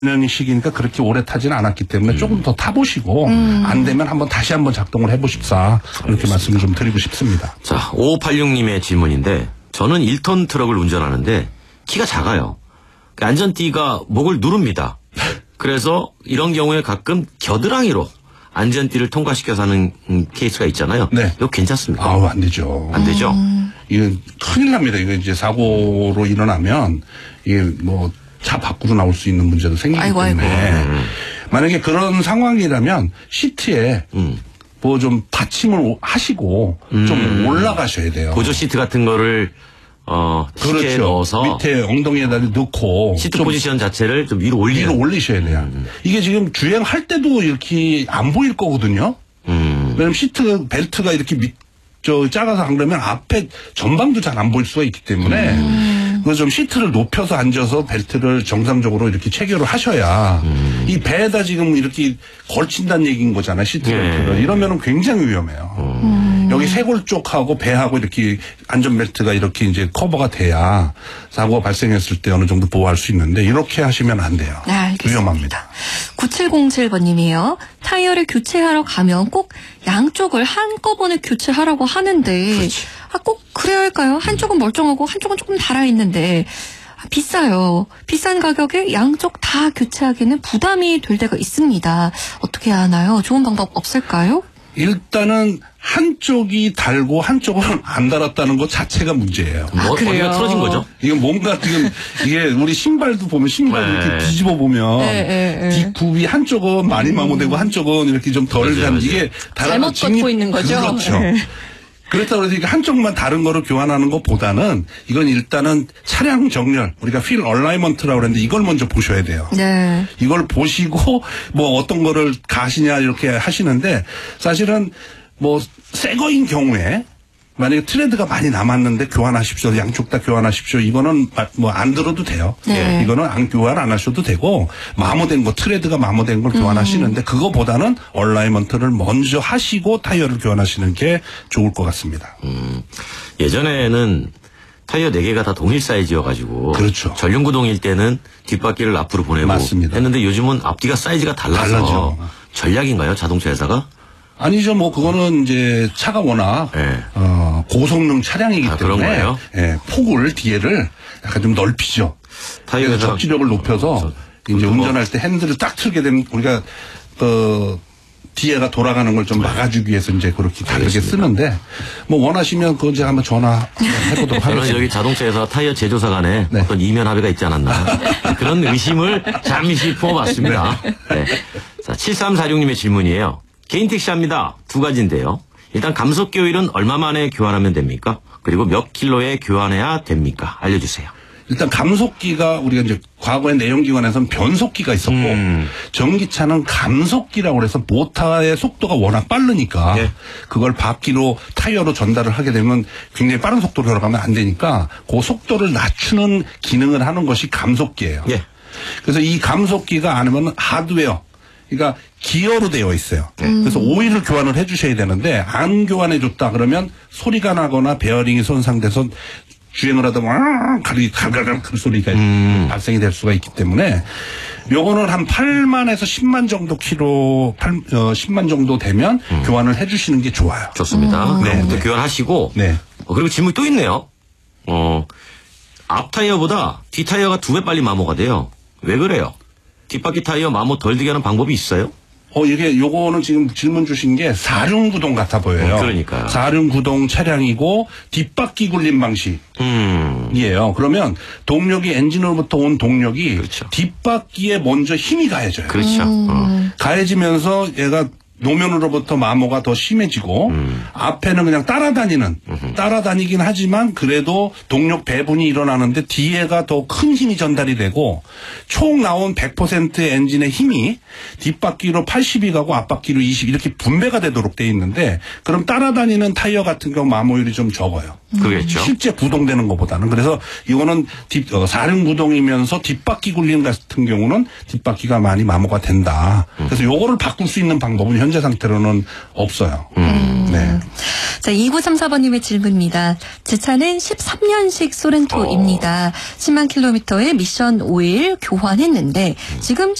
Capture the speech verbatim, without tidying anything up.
년 시기니까 그렇게 오래 타지는 않았기 때문에 음. 조금 더 타보시고 음. 안 되면 한번 다시 한번 작동을 해보십사 이렇게 말씀을 좀 드리고 싶습니다. 자, 오오팔육 님의 질문인데 저는 일 톤 트럭을 운전하는데 키가 작아요. 안전띠가 목을 누릅니다. 그래서 이런 경우에 가끔 겨드랑이로 안전띠를 통과시켜서 하는 케이스가 있잖아요. 네. 이거 괜찮습니까? 아우, 안 되죠. 안 되죠? 음. 이거 큰일 납니다. 이거 이제 사고로 일어나면 이게 뭐 차 밖으로 나올 수 있는 문제도 생기기 아이고, 때문에 아이고. 만약에 그런 상황이라면 시트에 음. 뭐 좀 받침을 하시고 음. 좀 올라가셔야 돼요. 보조 시트 같은 거를 어, 그렇죠. 넣어서 밑에 엉덩이에다 넣고 시트 포지션 자체를 좀 위로 올리는 위로 올리셔야 돼요. 음. 이게 지금 주행할 때도 이렇게 안 보일 거거든요. 음. 왜냐면 시트 벨트가 이렇게 밑, 저 작아서 안 그러면 앞에 전방도 잘 안 보일 수가 있기 때문에 음. 그 좀 시트를 높여서 앉아서 벨트를 정상적으로 이렇게 체결을 하셔야 음. 이 배에다 지금 이렇게 걸친다는 얘기인 거잖아요. 시트 벨트를. 네. 이러면은 굉장히 위험해요. 음. 여기 쇄골 쪽하고 배하고 이렇게 안전벨트가 이렇게 이제 커버가 돼야 사고가 발생했을 때 어느 정도 보호할 수 있는데 이렇게 하시면 안 돼요. 네, 알겠습니다. 위험합니다. 구칠공칠 번님이에요. 타이어를 교체하러 가면 꼭 양쪽을 한꺼번에 교체하라고 하는데 그렇지. 아, 꼭 그래야 할까요? 한쪽은 멀쩡하고 한쪽은 조금 달아있는데 아, 비싸요. 비싼 가격에 양쪽 다 교체하기는 부담이 될 때가 있습니다. 어떻게 해야 하나요? 좋은 방법 없을까요? 일단은 한쪽이 달고 한쪽은 안 달았다는 것 자체가 문제예요. 아, 뭐, 어디가 틀어진 거죠? 이건 뭔가 지금 이게 우리 신발도 보면 신발 네. 이렇게 뒤집어 보면 네, 네, 네. 뒷굽이 한쪽은 많이 마모되고 음. 한쪽은 이렇게 좀 덜 간 이게 잘못 걷고 있는 거죠. 그렇죠. 네. 그렇다고 해서 한쪽만 다른 거를 교환하는 것보다는 이건 일단은 차량 정렬, 우리가 휠 얼라이먼트라고 그러는데 이걸 먼저 보셔야 돼요. 네. 이걸 보시고 뭐 어떤 거를 가시냐 이렇게 하시는데 사실은 뭐 새 거인 경우에 만약에 트레드가 많이 남았는데 교환하십시오. 양쪽 다 교환하십시오. 이거는 뭐 안 들어도 돼요. 네. 이거는 안 교환 안 하셔도 되고 마모된 거 트레드가 마모된 걸 교환하시는데 음. 그거보다는 얼라이먼트를 먼저 하시고 타이어를 교환하시는 게 좋을 것 같습니다. 음. 예전에는 타이어 네 개가 다 동일 사이즈여가지고 그렇죠. 전륜구동일 때는 뒷바퀴를 앞으로 보내고 맞습니다. 했는데 요즘은 앞뒤가 사이즈가 달라서 달라져. 전략인가요? 자동차 회사가? 아니죠. 뭐 그거는 이제 차가 워낙 네. 어, 고성능 차량이기 아, 때문에 예, 폭을 뒤에를 약간 좀 넓히죠. 타이어 접지력을 높여서 어, 이제 운전할 때 핸들을 딱 틀게 되면 우리가 어, 뒤에가 돌아가는 걸 좀 막아주기 위해서 이제 그렇게 다르게 쓰는데 뭐 원하시면 그건 제가 한번 전화해보도록 하겠습니다. 저는 여기 자동차에서 타이어 제조사 간에 네. 어떤 이면 합의가 있지 않았나 그런 의심을 잠시 품어봤습니다. 네. 네. 자, 칠삼사육 님의 질문이에요. 개인 택시합니다. 두 가지인데요. 일단 감속기오일은 얼마 만에 교환하면 됩니까? 그리고 몇 킬로에 교환해야 됩니까? 알려주세요. 일단 감속기가 우리가 이제 과거에 내연기관에서는 변속기가 있었고 음. 전기차는 감속기라고 해서 모터의 속도가 워낙 빠르니까 네. 그걸 바퀴로 타이어로 전달을 하게 되면 굉장히 빠른 속도로 돌아가면 안 되니까 그 속도를 낮추는 기능을 하는 것이 감속기예요. 네. 그래서 이 감속기가 아니면 하드웨어 그러니까 기어로 되어 있어요. 음. 그래서 오일을 교환을 해 주셔야 되는데 안 교환해 줬다 그러면 소리가 나거나 베어링이 손상돼서 주행을 하다 보면 갈갈갈 그 소리가 음. 발생이 될 수가 있기 때문에 요거는 한 팔만에서 십만 정도 킬로 팔, 어, 십만 정도 되면 음. 교환을 해 주시는 게 좋아요. 좋습니다. 음. 네, 네. 교환하시고 네. 어, 그리고 질문이 또 있네요. 어, 앞 타이어보다 뒷 타이어가 두 배 빨리 마모가 돼요. 왜 그래요? 뒷바퀴 타이어 마모 덜 들게 하는 방법이 있어요? 어, 이게 요거는 지금 질문 주신 게 사륜구동 같아 보여요. 어, 그러니까요. 사륜구동 차량이고 뒷바퀴 굴림 방식이에요. 음. 그러면 동력이 엔진으로부터 온 동력이 그렇죠. 뒷바퀴에 먼저 힘이 가해져요. 그렇죠. 음. 어. 가해지면서 얘가 노면으로부터 마모가 더 심해지고 음. 앞에는 그냥 따라다니는 음흠. 따라다니긴 하지만 그래도 동력 배분이 일어나는데 뒤에가 더 큰 힘이 전달이 되고 총 나온 백 퍼센트의 엔진의 힘이 뒷바퀴로 팔십이 가고 앞바퀴로 이십 이렇게 분배가 되도록 돼 있는데 그럼 따라다니는 타이어 같은 경우 마모율이 좀 적어요. 그렇겠죠. 실제 구동되는 것보다는. 그래서 이거는 뒷, 어, 사륜 구동이면서 뒷바퀴 굴림 같은 경우는 뒷바퀴가 많이 마모가 된다. 음. 그래서 요거를 바꿀 수 있는 방법은 현재 상태로는 없어요. 음. 네. 자, 이구삼사 번님의 질문입니다. 제 차는 십삼 년식 소렌토입니다. 어. 십만 킬로미터에 미션 오일 교환했는데 지금